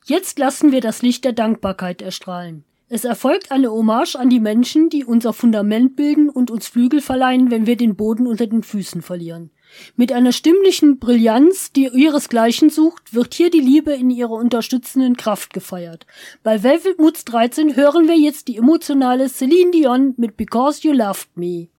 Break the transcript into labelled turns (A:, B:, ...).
A: Jetzt lassen wir das Licht der Dankbarkeit erstrahlen. Es erfolgt eine Hommage an die Menschen, die unser Fundament bilden und uns Flügel verleihen, wenn wir den Boden unter den Füßen verlieren. Mit einer stimmlichen Brillanz, die ihresgleichen sucht, wird hier die Liebe in ihrer unterstützenden Kraft gefeiert. Bei Velvet Moods 13 hören wir jetzt die emotionale Celine Dion mit Because You Loved Me.